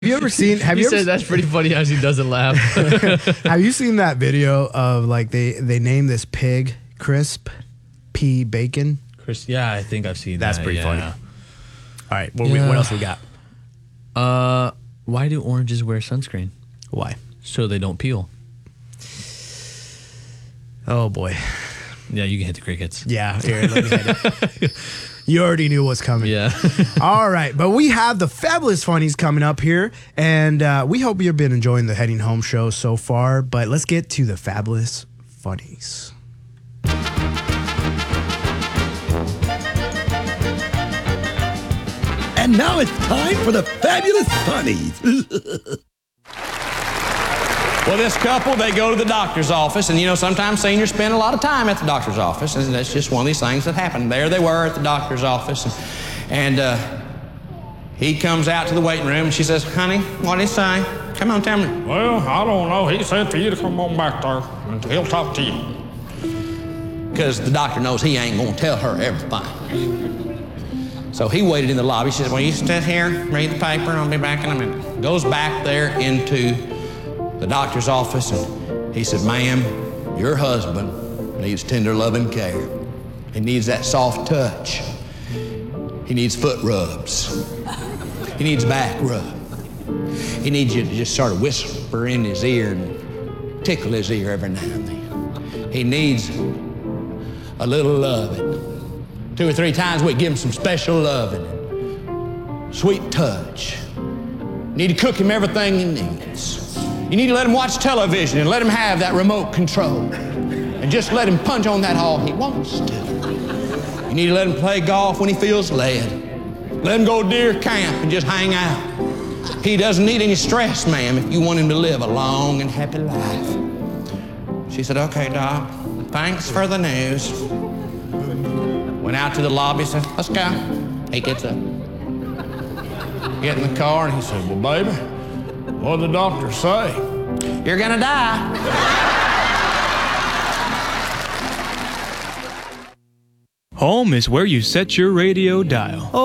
Have you ever seen? Have He you said ever? that's pretty funny as he doesn't laugh. Have you seen that video of like they name this pig Crisp P Bacon? Chris, yeah, I think I've seen That's that. pretty yeah. funny. All right, what Yeah. else we got? Why do oranges wear sunscreen? Why? So they don't peel. Oh boy. Yeah, you can hit the crickets. Yeah, here, let me hit it. You already knew what's coming. Yeah. All right, but we have the Fabulous Funnies coming up here, and we hope you've been enjoying the Heading Home show so far, but let's get to the Fabulous Funnies. And now it's time for the Fabulous Funnies. Well, this couple, they go to the doctor's office, and you know, sometimes seniors spend a lot of time at the doctor's office, and that's just one of these things that happen. There they were at the doctor's office, and he comes out to the waiting room, and she says, "Honey, what did he say? Come on, tell me." Well, I don't know. He said for you to come on back there, and he'll talk to you. Because the doctor knows he ain't gonna tell her everything. So he waited in the lobby. She said, "Well, you sit here, read the paper, and I'll be back in a minute." Goes back there into the doctor's office, and he said, "Ma'am, your husband needs tender loving care. He needs that soft touch. He needs foot rubs. He needs back rub. He needs you to just sort of whisper in his ear and tickle his ear every now and then. He needs a little loving. 2 or 3 times a week, give him some special loving, sweet touch. You need to cook him everything he needs. You need to let him watch television and let him have that remote control. And just let him punch on that all he wants to. You need to let him play golf when he feels led. Let him go deer camp and just hang out. He doesn't need any stress, ma'am, if you want him to live a long and happy life." She said, "Okay, Doc, thanks for the news." Went out to the lobby, said, "Let's go." He gets up. Get in the car, and he said, Well, baby, what did the doctor say? "You're gonna die." Home is where you set your radio dial.